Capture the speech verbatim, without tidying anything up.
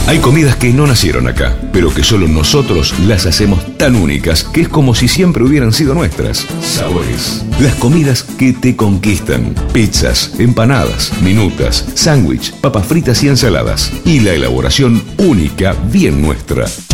Hay comidas que no nacieron acá, pero que solo nosotros las hacemos tan únicas que es como si siempre hubieran sido nuestras. Sabores. Las comidas que te conquistan. Pizzas, empanadas, minutas, sándwich, papas fritas y ensaladas. Y la elaboración única, bien nuestra.